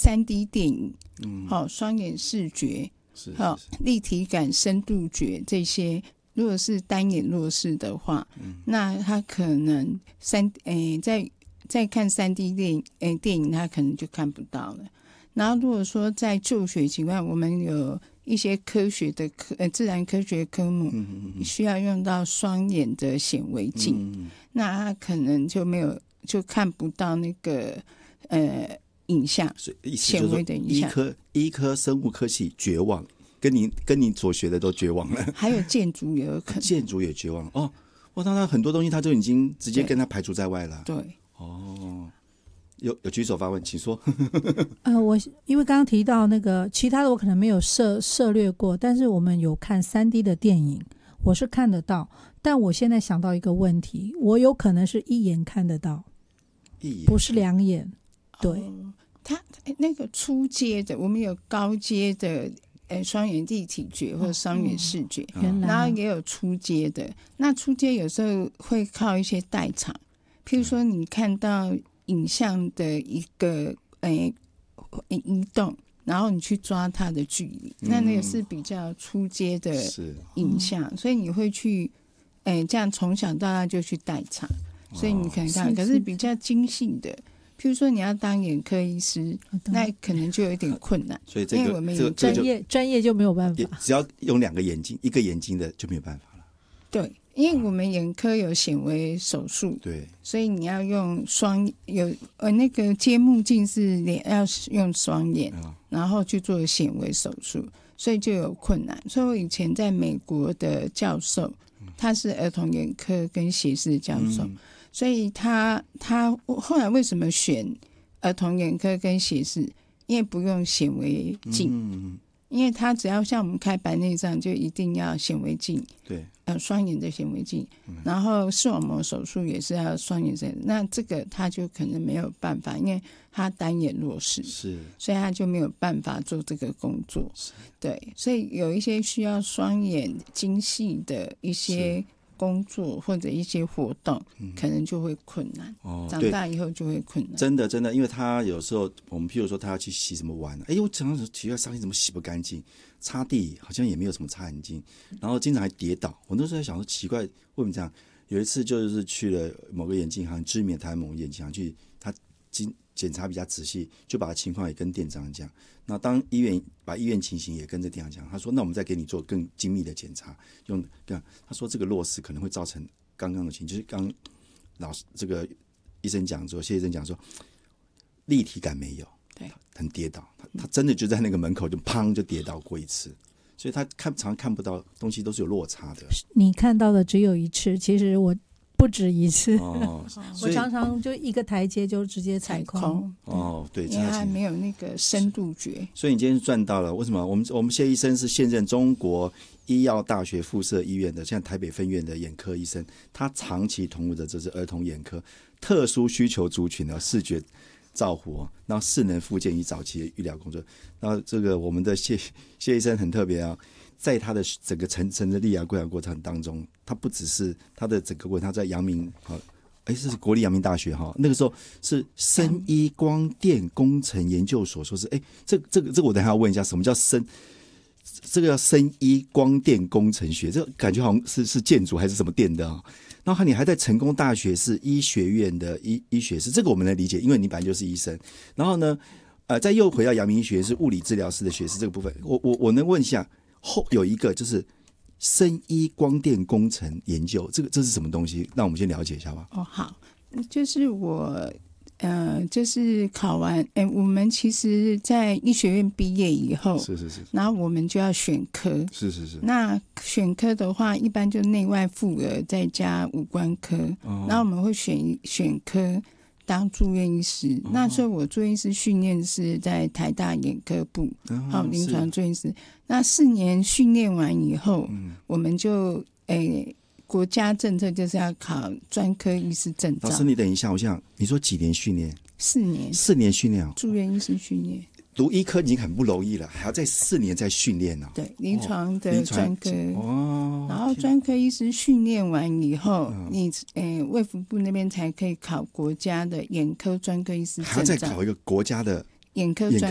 3D 电影，双眼视觉，立体感、深度觉这些。如果是单眼弱视的话，那他可能在看3D 电影，他可能就看不到了。然后如果说在就学情况，我们有一些科学的自然科学科目需要用到双眼的显微镜，那他可能就看不到那个影像，显微的影像。 医科生物科系绝望，跟你所学的都绝望了。 还有建筑也有可能， 建筑也绝望哦。那很多东西他就已经直接跟他排除在外了。 对， 有举手发问，请说。 我因为刚刚提到那个其他的我可能没有涉略过，但是我们有看 3D 的电影，我是看得到。但我现在想到一个问题，我有可能是一眼看得到，不是2眼。对， 他那个初阶的，我们有高阶的双眼立体觉或者双眼视觉，然后也有初阶的。那初阶有时候会靠一些代偿，譬如说你看到影像的一个移动，然后你去抓它的距离，那个是比较初阶的影像，所以你会去这样从小到大就去代偿，所以你可能看，可是比较精细的，譬如说你要当眼科医师，那可能就有一点困难， 所以因为我们有专业就没有办法， 只要用2个眼睛，一个眼睛的就没有办法了。 对，因为我们眼科有显微手术， 对， 所以你要用那个接目镜是要用双眼，然后去做显微手术，所以就有困难。所以我以前在美国的教授，他是儿童眼科跟斜视的教授，所以他后来为什么选儿童眼科跟斜视？因为不用显微镜，因为他只要像我们开白内障就一定要显微镜， 对， 双眼的显微镜，然后视网膜手术也是要双眼的，那这个他就可能没有办法，因为他单眼弱视， 是， 所以他就没有办法做这个工作，对，所以有一些需要双眼精细的一些工作或者一些活动，可能就会困难，长大以后就会困难。 真的，因为他有时候我们譬如说他要去洗什么碗，我常常奇怪上衣怎么洗不干净，擦地好像也没有什么擦干净，然后经常还跌倒。我那时候在想说奇怪为什么这样。有一次就是去了某个眼镜行，知名的台湾某个眼镜行去，他检查比较仔细，就把情况也跟店长讲。那当把医院情形也跟着店长讲，他说那我们再给你做更精密的检查，他说这个弱视可能会造成刚刚的情形，就是刚老师这个医生讲说，谢医生讲说立体感没有， 对， 很跌倒，他真的就在那个门口就砰就跌倒过一次。所以他常看不到东西，都是有落差的。 你看到的只有一次，其实我不止一次。我常常就一个台阶就直接踩空。 对， 因为他没有那个深度觉。 所以你今天赚到了，为什么？我们谢医生是现任中国医药大学附设医院的，现在台北分院的眼科医生，他长期投入的这是儿童眼科特殊需求族群的视觉照护，然后视能复健与早期的医疗工作。然后这个我们的谢医生很特别啊，在他的整个成的立涯规划过程当中，他不只是他的整个过程，他在阳明这是国立阳明大学那个时候是生医光电工程研究所，说是这个我等一下要问一下，什么叫这个叫生医光电工程学，这个感觉好像是建筑还是什么电的然后你还在成功大学是医学院的医学士，这个我们能理解，因为你本来就是医生。然后呢，再又回到阳明医学院是物理治疗师的学士这个部分，我能问一下，有一个就是生医光电工程研究，这是什么东西？让我们先了解一下吧。 好，就是我就是考完，我们其实在医学院毕业以后， 是， 然后我们就要选科， 是。 那选科的话，一般就内外妇儿再加五官科，然后我们会选科当住院医师。那所以我住院医师训练是在台大眼科部，临床住院医师。那4年训练完以后，我们就国家政策就是要考专科医师证照。 老师，你等一下，我想你说几年训练 ？4年。 4年训练住院医师训练。 读医科已经很不容易了，还要再4年再训练对，临床的专科然后专科医师训练完以后，你卫福部那边才可以考国家的眼科专科医师证照， 还要再考一个国家的眼科专